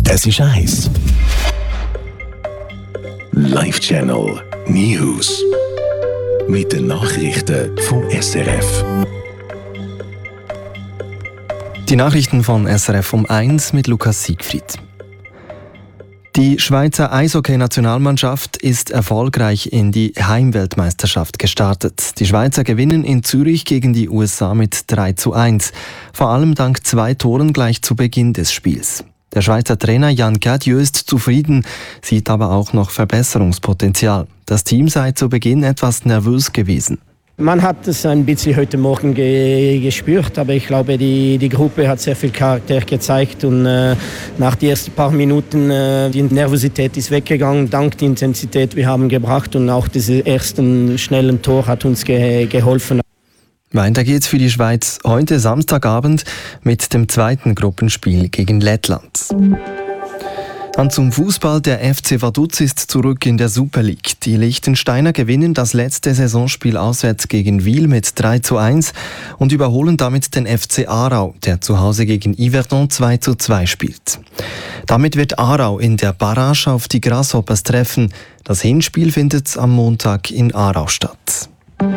Es ist eins. Live-Channel News. Mit den Nachrichten vom SRF. Die Nachrichten von SRF um 1 mit Lukas Siegfried. Die Schweizer Eishockey-Nationalmannschaft ist erfolgreich in die Heimweltmeisterschaft gestartet. Die Schweizer gewinnen in Zürich gegen die USA mit 3:1. Vor allem dank 2 Toren gleich zu Beginn des Spiels. Der Schweizer Trainer Jan Cadieux ist zufrieden, sieht aber auch noch Verbesserungspotenzial. Das Team sei zu Beginn etwas nervös gewesen. Man hat es ein bisschen heute Morgen gespürt, aber ich glaube, die Gruppe hat sehr viel Charakter gezeigt und nach den ersten paar Minuten die Nervosität ist weggegangen, dank der Intensität, wir haben gebracht und auch dieses ersten schnellen Tor hat uns geholfen. Weiter geht's für die Schweiz heute Samstagabend mit dem zweiten Gruppenspiel gegen Lettland. Dann zum Fußball. Der FC Vaduz ist zurück in der Super League. Die Liechtensteiner gewinnen das letzte Saisonspiel auswärts gegen Wil mit 3:1 und überholen damit den FC Aarau, der zu Hause gegen Yverdon 2:2 spielt. Damit wird Aarau in der Barrage auf die Grasshoppers treffen. Das Hinspiel findet am Montag in Aarau statt.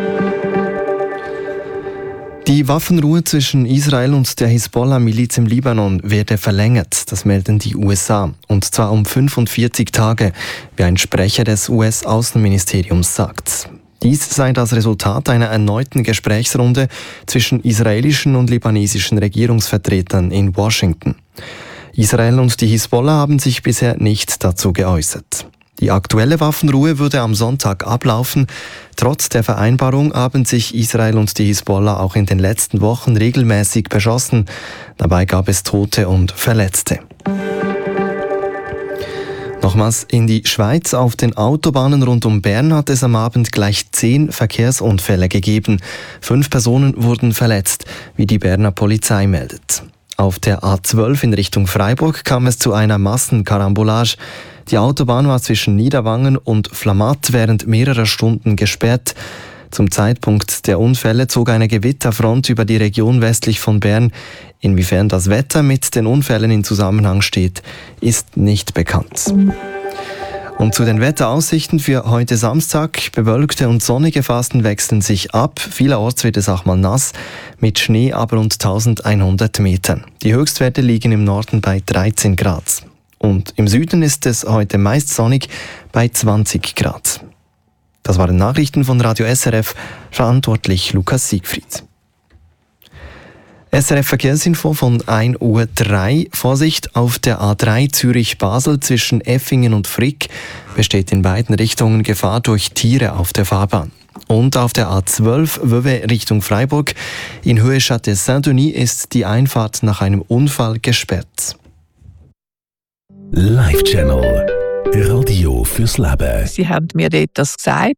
Die Waffenruhe zwischen Israel und der Hisbollah-Miliz im Libanon werde verlängert, das melden die USA. Und zwar um 45 Tage, wie ein Sprecher des US-Außenministeriums sagt. Dies sei das Resultat einer erneuten Gesprächsrunde zwischen israelischen und libanesischen Regierungsvertretern in Washington. Israel und die Hisbollah haben sich bisher nicht dazu geäußert. Die aktuelle Waffenruhe würde am Sonntag ablaufen. Trotz der Vereinbarung haben sich Israel und die Hisbollah auch in den letzten Wochen regelmäßig beschossen. Dabei gab es Tote und Verletzte. Nochmals in die Schweiz. Auf den Autobahnen rund um Bern hat es am Abend gleich 10 Verkehrsunfälle gegeben. 5 Personen wurden verletzt, wie die Berner Polizei meldet. Auf der A12 in Richtung Freiburg kam es zu einer Massenkarambolage. Die Autobahn war zwischen Niederwangen und Flamatt während mehrerer Stunden gesperrt. Zum Zeitpunkt der Unfälle zog eine Gewitterfront über die Region westlich von Bern. Inwiefern das Wetter mit den Unfällen in Zusammenhang steht, ist nicht bekannt. Und zu den Wetteraussichten für heute Samstag. Bewölkte und sonnige Phasen wechseln sich ab. Vielerorts wird es auch mal nass, mit Schnee aber rund 1100 Metern. Die Höchstwerte liegen im Norden bei 13 Grad. Und im Süden ist es heute meist sonnig bei 20 Grad. Das waren Nachrichten von Radio SRF, verantwortlich Lukas Siegfried. SRF Verkehrsinfo von 1:03 Uhr. Vorsicht auf der A3 Zürich-Basel zwischen Effingen und Frick besteht in beiden Richtungen Gefahr durch Tiere auf der Fahrbahn. Und auf der A12 Vevey Richtung Freiburg in Höhe Châtel-Saint-Denis ist die Einfahrt nach einem Unfall gesperrt. Live-Channel Radio fürs Leben. Sie haben mir dort das gesagt